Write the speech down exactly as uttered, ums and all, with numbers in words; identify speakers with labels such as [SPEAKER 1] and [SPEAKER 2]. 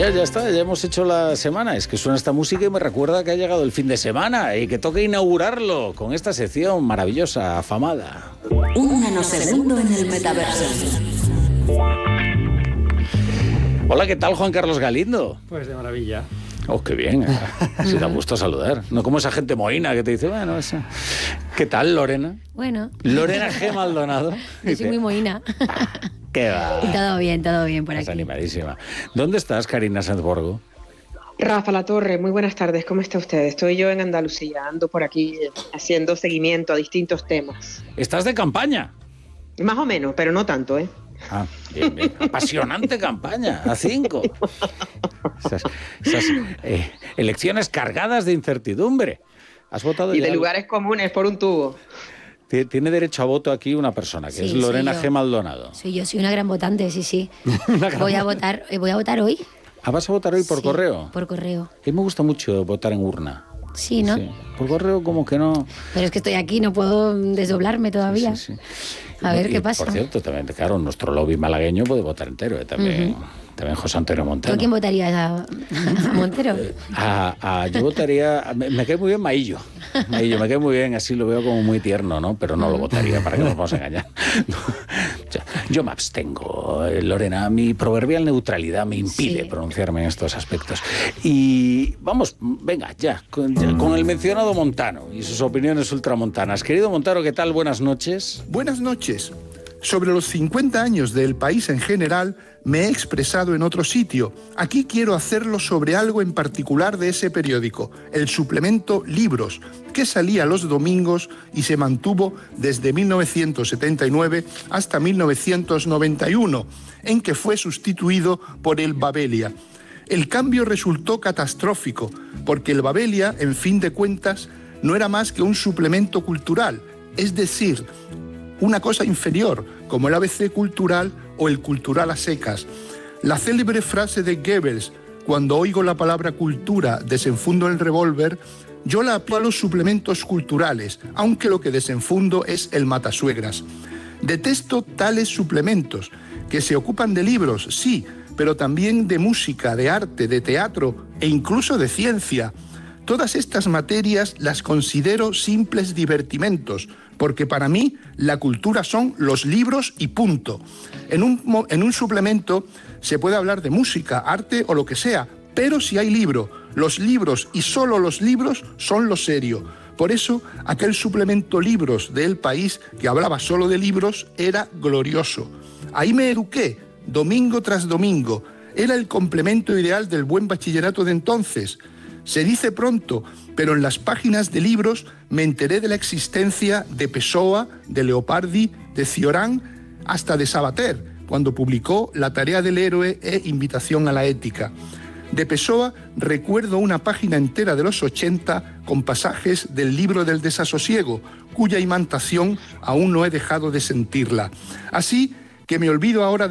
[SPEAKER 1] Ya, ya está, ya hemos hecho la semana. Es que suena esta música y me recuerda que ha llegado el fin de semana y que toca inaugurarlo con esta sección maravillosa, afamada.
[SPEAKER 2] Un nanosegundo en el metaverso.
[SPEAKER 1] Hola, ¿qué tal, Juan Carlos Galindo?
[SPEAKER 3] Pues de maravilla.
[SPEAKER 1] Oh, qué bien. Así da gusto saludar. No como esa gente mohína que te dice, bueno, eso. ¿Qué tal, Lorena?
[SPEAKER 4] Bueno.
[SPEAKER 1] Lorena G. Maldonado.
[SPEAKER 4] Yo soy muy mohína.
[SPEAKER 1] ¿Qué va?
[SPEAKER 4] Todo bien, todo bien por
[SPEAKER 1] Estás
[SPEAKER 4] aquí.
[SPEAKER 1] animadísima. ¿Dónde estás, Karina Sanzborgo?
[SPEAKER 5] Rafa Latorre, muy buenas tardes, ¿cómo está usted? Estoy yo en Andalucía, ando por aquí haciendo seguimiento a distintos temas.
[SPEAKER 1] ¿Estás de campaña?
[SPEAKER 5] Más o menos, pero no tanto, ¿eh?
[SPEAKER 1] Ah, bien, bien. Apasionante campaña, a cinco. Esas, esas eh, elecciones cargadas de incertidumbre. ¿Has votado
[SPEAKER 5] Y
[SPEAKER 1] ya?
[SPEAKER 5] de lugares comunes por un tubo.
[SPEAKER 1] Tiene derecho a voto aquí una persona, que
[SPEAKER 4] Sí,
[SPEAKER 1] es Lorena
[SPEAKER 4] soy yo.
[SPEAKER 1] G. Maldonado.
[SPEAKER 4] Soy yo, soy una gran votante, sí, sí.
[SPEAKER 1] Gran
[SPEAKER 4] Voy a votar, eh, voy a votar hoy.
[SPEAKER 1] Ah, ¿vas a votar hoy por
[SPEAKER 4] Sí,
[SPEAKER 1] correo?
[SPEAKER 4] Por correo.
[SPEAKER 1] A mí me gusta mucho votar en urna.
[SPEAKER 4] Sí, ¿no?
[SPEAKER 1] Sí. Por correo como que no...
[SPEAKER 4] Pero es que estoy aquí, no puedo desdoblarme todavía.
[SPEAKER 1] Sí, sí.
[SPEAKER 4] A ver
[SPEAKER 1] Y,
[SPEAKER 4] qué pasa.
[SPEAKER 1] Por cierto, también, claro, nuestro lobby malagueño puede votar entero. eh, También, uh-huh. también José Antonio
[SPEAKER 4] ¿Tú
[SPEAKER 1] Montero.
[SPEAKER 4] a quién votarías? ¿A, a Montero?
[SPEAKER 1] A, a, yo votaría... Me, me cae muy bien Maillo. Maillo, me cae muy bien, así lo veo como muy tierno, ¿no? Pero no lo votaría, para que nos vamos a engañar. No, yo, yo me abstengo, Lorena. Mi proverbial neutralidad me impide
[SPEAKER 4] Sí.
[SPEAKER 1] pronunciarme en estos aspectos. Y vamos, venga, ya con, ya, con el mencionado Montano y sus opiniones ultramontanas. Querido Montano, ¿qué tal? Buenas noches.
[SPEAKER 6] Buenas noches. Sobre los cincuenta años del país en general, me he expresado en otro sitio. Aquí quiero hacerlo sobre algo en particular de ese periódico, el suplemento Libros, que salía los domingos y se mantuvo desde mil novecientos setenta y nueve hasta mil novecientos noventa y uno, en que fue sustituido por el Babelia. El cambio resultó catastrófico, porque el Babelia, en fin de cuentas, no era más que un suplemento cultural, es decir, una cosa inferior, como el A B C cultural o el cultural a secas. La célebre frase de Goebbels, cuando oigo la palabra cultura, desenfundo el revólver, yo la aplico a los suplementos culturales, aunque lo que desenfundo es el matasuegras. Detesto tales suplementos, que se ocupan de libros, sí, pero también de música, de arte, de teatro e incluso de ciencia. Todas estas materias las considero simples divertimentos, porque para mí la cultura son los libros y punto. En un, en un suplemento se puede hablar de música, arte o lo que sea, pero si hay libro, los libros y solo los libros son lo serio. Por eso, aquel suplemento Libros de El País, que hablaba solo de libros, era glorioso. Ahí me eduqué, domingo tras domingo. Era el complemento ideal del buen bachillerato de entonces. Se dice pronto, pero en las páginas de Libros me enteré de la existencia de Pessoa, de Leopardi, de Cioran, hasta de Sabater, cuando publicó La tarea del héroe e Invitación a la ética. De Pessoa recuerdo una página entera de los ochenta con pasajes del libro del desasosiego, cuya imantación aún no he dejado de sentirla. Así que me olvido ahora de